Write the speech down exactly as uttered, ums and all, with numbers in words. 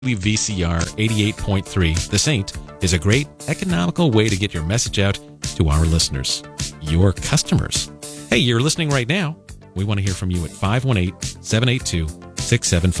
V C R eighty-eight point three, The Saint, is a great economical way to get your message out to our listeners, your customers. Hey, you're listening right now. We want to hear from you at five one eight, seven eight two, six seven five.